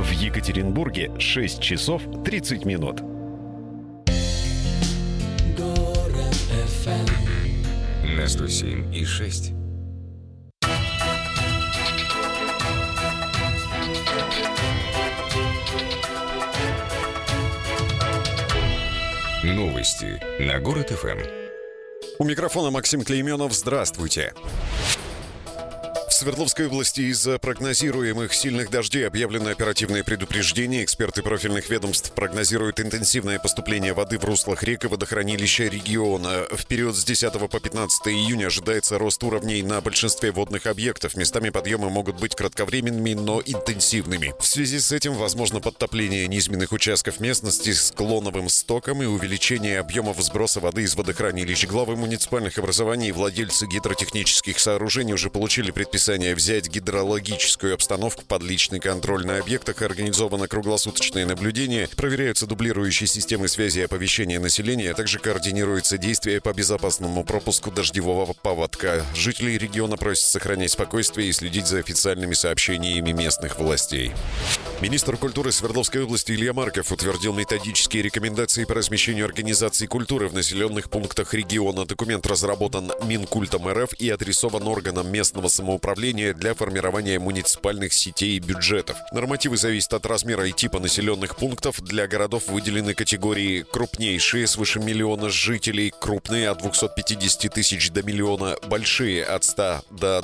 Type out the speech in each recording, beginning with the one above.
В Екатеринбурге 6 часов 30 минут. Город FM на 107,6. Новости на Город ФМ. У микрофона Максим Клейменов. Здравствуйте. В Свердловской области из-за прогнозируемых сильных дождей объявлено оперативное предупреждение. Эксперты профильных ведомств прогнозируют интенсивное поступление воды в руслах рек и водохранилища региона. В период с 10 по 15 июня ожидается рост уровней на большинстве водных объектов. Местами подъемы могут быть кратковременными, но интенсивными. В связи с этим возможно подтопление низменных участков местности с склоновым стоком и увеличение объемов сброса воды из водохранилищ. Главы муниципальных образований и владельцы гидротехнических сооружений уже получили предписание взять гидрологическую обстановку под личный контроль. На объектах организовано круглосуточное наблюдение, проверяются дублирующие системы связи и оповещения населения, а также координируются действия по безопасному пропуску дождевого паводка. Жителей региона просят сохранять спокойствие и следить за официальными сообщениями местных властей. Министр культуры Свердловской области Илья Марков утвердил методические рекомендации по размещению организаций культуры в населенных пунктах региона. Документ разработан Минкультом РФ и адресован органам местного самоуправления для формирования муниципальных сетей и бюджетов. Нормативы зависят от размера и типа населенных пунктов. Для городов выделены категории: крупнейшие, свыше миллиона жителей, крупные от 250 тысяч до миллиона, большие от 100 до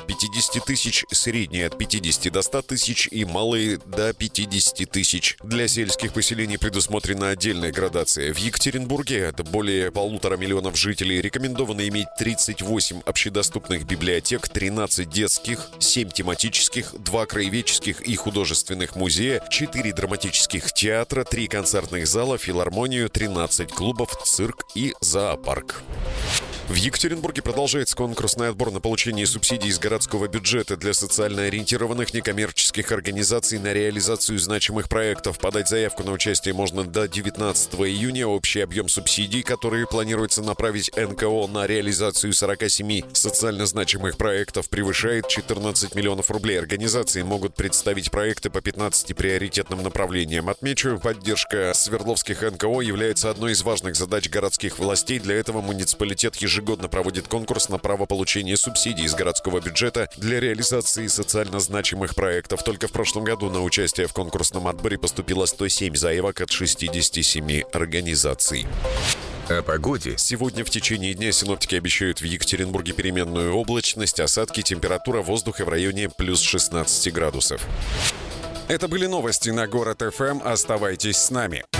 250 тысяч, средние от 50 до 100 тысяч и малые до 50 тысяч. Для сельских поселений предусмотрена отдельная градация. В Екатеринбурге, это более 1,5 миллиона жителей, рекомендовано иметь 38 общедоступных библиотек, 13 детских, 7 тематических, 2 краеведческих и художественных музея, 4 драматических театра, 3 концертных зала, филармонию, 13 клубов, цирк и зоопарк. В Екатеринбурге продолжается конкурсный отбор на получение субсидий из городского бюджета для социально ориентированных некоммерческих организаций на реализацию значимых проектов. Подать заявку на участие можно до 19 июня. Общий объем субсидий, которые планируется направить НКО на реализацию 47 социально значимых проектов, превышает 14 миллионов рублей. Организации могут представить проекты по 15 приоритетным направлениям. Отмечу, поддержка свердловских НКО является одной из важных задач городских властей. Для этого муниципалитет ежегодно проводит конкурс на право получения субсидий из городского бюджета для реализации социально значимых проектов. Только в прошлом году на участие в конкурсном отборе поступило 107 заявок от 67 организаций. О погоде. Сегодня в течение дня синоптики обещают в Екатеринбурге переменную облачность, осадки, температура воздуха в районе плюс 16 градусов. Это были новости на Город ФМ. Оставайтесь с нами.